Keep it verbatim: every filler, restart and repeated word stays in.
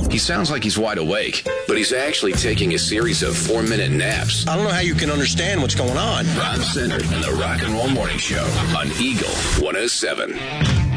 He sounds like he's wide awake, but he's actually taking a series of four-minute naps. I don't know how you can understand what's going on. Ron Center and the Rock and Roll Morning Show on Eagle one oh seven.